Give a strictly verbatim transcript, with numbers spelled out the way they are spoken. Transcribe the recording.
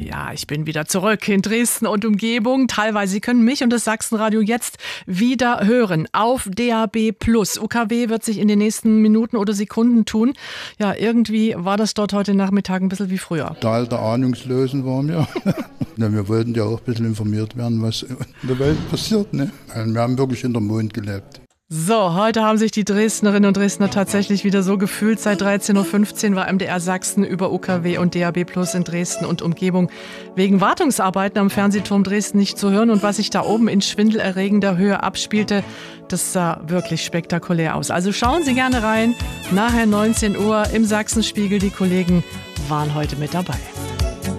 Ja, ich bin wieder zurück in Dresden und Umgebung. Teilweise, Sie können mich und das Sachsenradio jetzt wieder hören auf D A B plus. U K W wird sich in den nächsten Minuten oder Sekunden tun. Ja, irgendwie war das dort heute Nachmittag ein bisschen wie früher. Tal der Ahnungslosen waren wir. Ja, wir wollten ja auch ein bisschen informiert werden, was in der Welt passiert. Ne? Wir haben wirklich in der Mond gelebt. So, heute haben sich die Dresdnerinnen und Dresdner tatsächlich wieder so gefühlt. Seit dreizehn Uhr fünfzehn war M D R Sachsen über U K W und D A B plus in Dresden und Umgebung wegen Wartungsarbeiten am Fernsehturm Dresden nicht zu hören. Und was sich da oben in schwindelerregender Höhe abspielte, das sah wirklich spektakulär aus. Also schauen Sie gerne rein. Nachher neunzehn Uhr im Sachsenspiegel. Die Kollegen waren heute mit dabei.